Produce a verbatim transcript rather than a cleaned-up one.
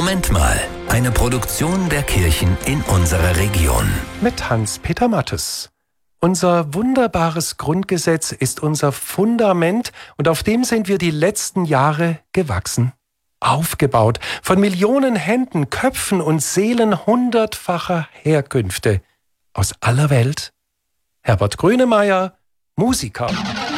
Moment mal, eine Produktion der Kirchen in unserer Region. Mit Hans-Peter Mattes. Unser wunderbares Grundgesetz ist unser Fundament und auf dem sind wir die letzten Jahre gewachsen. Aufgebaut von Millionen Händen, Köpfen und Seelen hundertfacher Herkünfte aus aller Welt. Herbert Grönemeyer, Musiker.